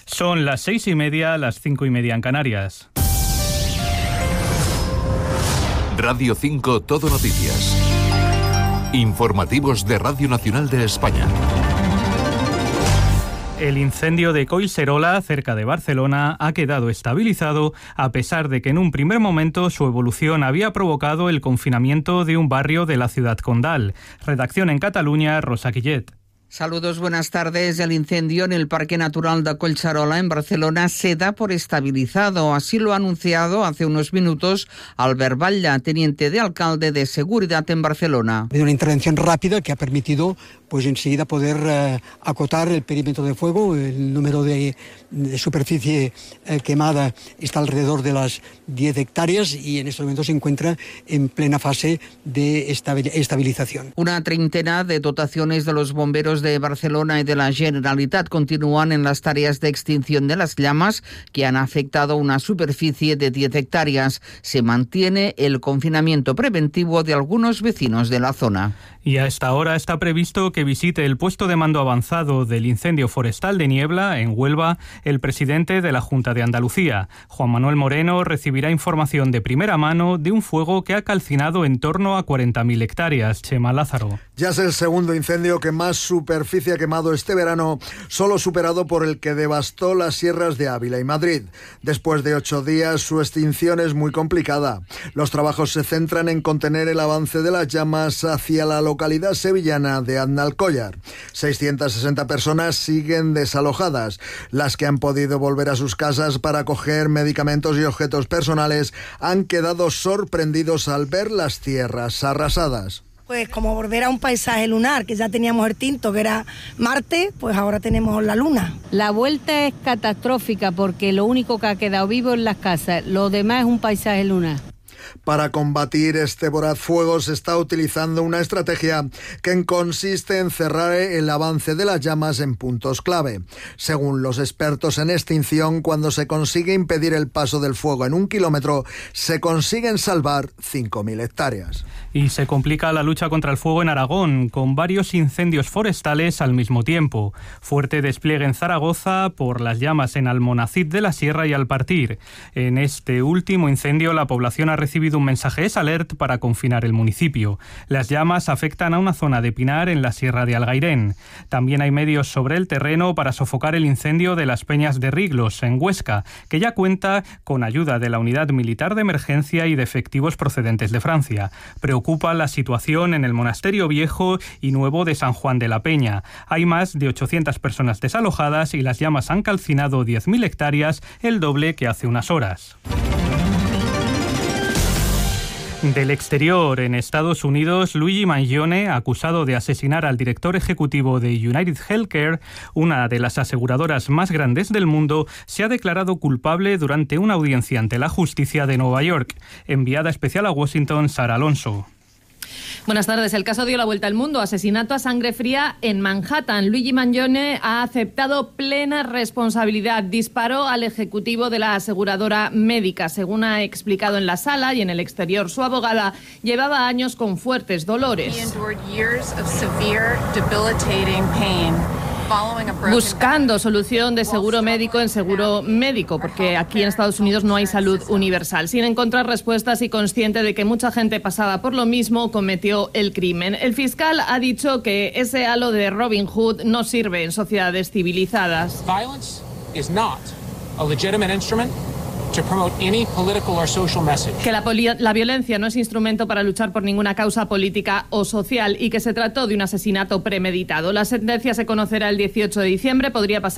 Son las 6:30, las 5:30 en Canarias. Radio 5 Todo Noticias. Informativos de Radio Nacional de España. El incendio de Collserola, cerca de Barcelona, ha quedado estabilizado a pesar de que en un primer momento su evolución había provocado el confinamiento de un barrio de la ciudad condal. Redacción en Cataluña, Rosa Quillet. Saludos, buenas tardes. El incendio en el Parque Natural de Collserola, en Barcelona, se da por estabilizado. Así lo ha anunciado hace unos minutos Albert Batlle, teniente de alcalde de Seguridad en Barcelona. Ha habido una intervención rápida que ha permitido enseguida poder acotar el perímetro de fuego. El número de superficie quemada está alrededor de las 10 hectáreas y en estos momentos se encuentra en plena fase de estabilización. Una treintena de dotaciones de los bomberos de Barcelona y de la Generalitat continúan en las tareas de extinción de las llamas que han afectado una superficie de 10 hectáreas. Se mantiene el confinamiento preventivo de algunos vecinos de la zona. Y a esta hora está previsto que visite el puesto de mando avanzado del incendio forestal de Niebla, en Huelva, el presidente de la Junta de Andalucía. Juan Manuel Moreno recibirá información de primera mano de un fuego que ha calcinado en torno a 40.000 hectáreas. Chema Lázaro. Ya es el segundo incendio que más superficie ha quemado este verano, solo superado por el que devastó las sierras de Ávila y Madrid. Después de 8 días, su extinción es muy complicada. Los trabajos se centran en contener el avance de las llamas hacia la localidad sevillana de Aznalcóllar. 660 personas siguen desalojadas. Las que han podido volver a sus casas para coger medicamentos y objetos personales han quedado sorprendidos al ver las tierras arrasadas. Pues como volver a un paisaje lunar, que ya teníamos el tinto, que era Marte, pues ahora tenemos la Luna. La vuelta es catastrófica porque lo único que ha quedado vivo es las casas, lo demás es un paisaje lunar. Para combatir este voraz fuego se está utilizando una estrategia que consiste en cerrar el avance de las llamas en puntos clave. Según los expertos en extinción, cuando se consigue impedir el paso del fuego en 1 kilómetro, se consiguen salvar 5.000 hectáreas. Y se complica la lucha contra el fuego en Aragón, con varios incendios forestales al mismo tiempo. Fuerte despliegue en Zaragoza por las llamas en Almonacid de la Sierra y Alpartir. En este último incendio, la población ha recibido un mensaje alert para confinar el municipio. Las llamas afectan a una zona de pinar en la Sierra de Algairén. También hay medios sobre el terreno para sofocar el incendio de las Peñas de Riglos, en Huesca, que ya cuenta con ayuda de la Unidad Militar de Emergencia y de efectivos procedentes de Francia. Preocupa la situación en el Monasterio Viejo y Nuevo de San Juan de la Peña. Hay más de 800 personas desalojadas y las llamas han calcinado 10.000 hectáreas, el doble que hace unas horas. Del exterior, en Estados Unidos, Luigi Mangione, acusado de asesinar al director ejecutivo de United Healthcare, una de las aseguradoras más grandes del mundo, se ha declarado culpable durante una audiencia ante la justicia de Nueva York. Enviada especial a Washington, Sara Alonso. Buenas tardes. El caso dio la vuelta al mundo. Asesinato a sangre fría en Manhattan. Luigi Mangione ha aceptado plena responsabilidad. Disparó al ejecutivo de la aseguradora médica. Según ha explicado en la sala y en el exterior su abogada, llevaba años con fuertes dolores. Buscando solución de seguro médico en seguro médico, porque aquí en Estados Unidos no hay salud universal. Sin encontrar respuestas y consciente de que mucha gente pasaba por lo mismo, cometió el crimen. El fiscal ha dicho que ese halo de Robin Hood no sirve en sociedades civilizadas. Violence is not a legitimate instrument to promote any political or social message. Que la violencia no es instrumento para luchar por ninguna causa política o social y que se trató de un asesinato premeditado. La sentencia se conocerá el 18 de diciembre, podría pasar